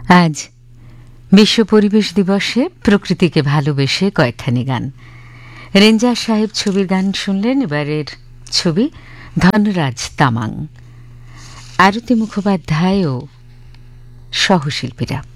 আজ বিশ্ব পরিবেশ দিবসে প্রকৃতিকে ভালোবেসে কয়েকখানি গান। রেঞ্জার সাহেব ছবির গান শুনলেন। এবারের ছবি ধনরাজ তামাং, আরতি মুখোপাধ্যায় ও সহশিল্পীরা।